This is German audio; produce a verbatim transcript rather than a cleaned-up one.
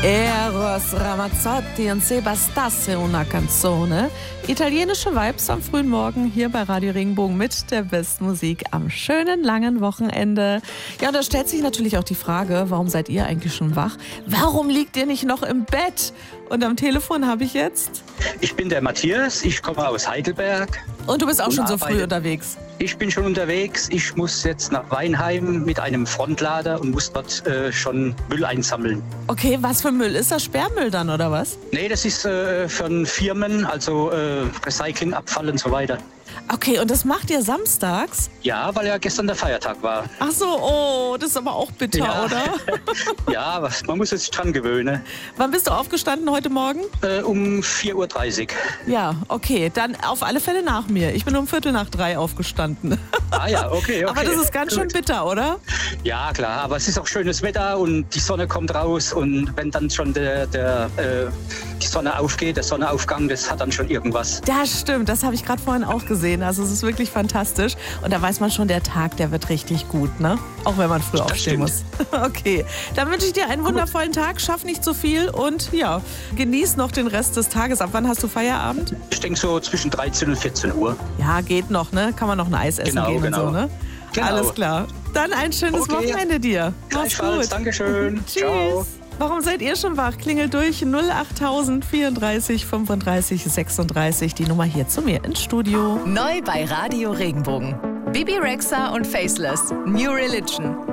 Eros Ramazzotti und Se bastasse una canzone. Italienische Vibes am frühen Morgen hier bei Radio Regenbogen mit der besten Musik am schönen langen Wochenende. Ja, und da stellt sich natürlich auch die Frage, warum seid ihr eigentlich schon wach? Warum liegt ihr nicht noch im Bett? Und am Telefon habe ich jetzt... Ich bin der Matthias, ich komme aus Heidelberg. Und du bist auch schon so arbeite. früh unterwegs? Ich bin schon unterwegs. Ich muss jetzt nach Weinheim mit einem Frontlader und muss dort äh, schon Müll einsammeln. Okay, was für Müll? Ist das Sperrmüll dann, oder was? Nee, das ist äh, von Firmen, also äh, Recyclingabfall und so weiter. Okay, und das macht ihr samstags? Ja, weil ja gestern der Feiertag war. Ach so, oh, das ist aber auch bitter, Ja. oder? Ja, aber man muss sich dran gewöhnen. Wann bist du aufgestanden heute Morgen? Äh, um vier Uhr dreißig. Ja, okay, dann auf alle Fälle nach mir. Ich bin um Viertel nach drei aufgestanden. Ah ja, okay, okay. Aber das ist ganz schön Gut. bitter, oder? Ja, klar, aber es ist auch schönes Wetter und die Sonne kommt raus und wenn dann schon der, der, äh, die Sonne aufgeht, der Sonnenaufgang, das hat dann schon irgendwas. Das stimmt, das habe ich gerade vorhin auch gesehen. Also es ist wirklich fantastisch. Und da weiß man schon, der Tag, der wird richtig gut, ne? Auch wenn man früh Das aufstehen stimmt. muss. Okay, dann wünsche ich dir einen wundervollen Tag. Schaff nicht zu viel und ja, genieß noch den Rest des Tages. Ab wann hast du Feierabend? Ich denke so zwischen dreizehn und vierzehn Uhr. Ja, geht noch, ne? Kann man noch ein Eis essen Genau, gehen genau. und so, ne? Genau. Alles klar. Dann ein schönes Okay. Wochenende dir. Mach's Gleichfalls, gut. Dankeschön. Tschüss. Ciao. Warum seid ihr schon wach? Klingelt durch null acht tausend vierunddreißig fünfunddreißig sechsunddreißig. Die Nummer hier zu mir ins Studio. Neu bei Radio Regenbogen. Bibi Rexha und Faceless. New Religion.